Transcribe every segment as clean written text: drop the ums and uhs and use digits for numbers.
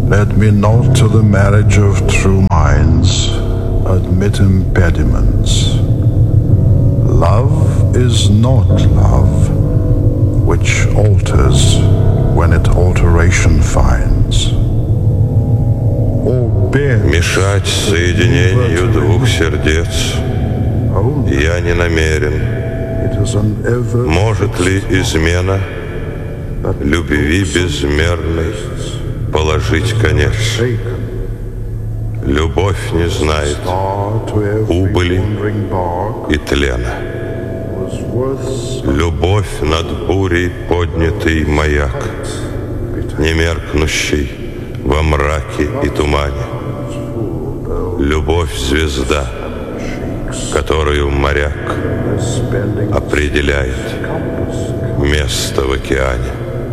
Let me not to the marriage of true minds admit impediments. Love is not love, which alters when it alteration finds. Мешать соединению двух сердец я не намерен. Может ли измена любви безмерной положить конец? Любовь не знает убыли и тлена. Любовь над бурей поднятый маяк, не меркнущий во мраке и тумане. Любовь — звезда, которую моряк определяет место в океане.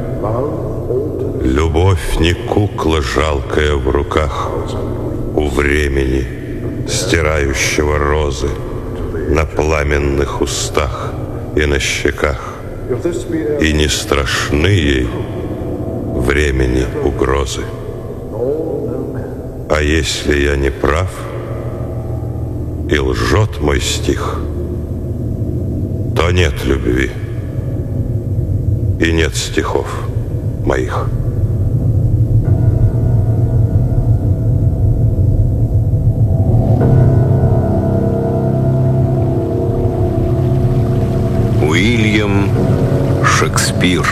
Любовь не кукла жалкая в руках у времени, стирающего розы на пламенных устах и на щеках, и не страшны ей времени угрозы. А если я не прав, и лжет мой стих, то нет любви, и нет стихов моих. Уильям Шекспир.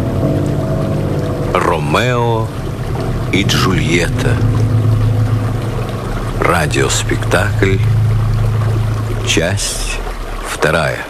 Ромео и Джульетта. Радиоспектакль. Часть 2.